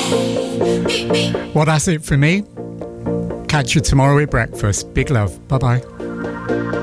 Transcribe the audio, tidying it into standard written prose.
Well, that's it for me. Catch you tomorrow at breakfast. Big love. Bye-bye.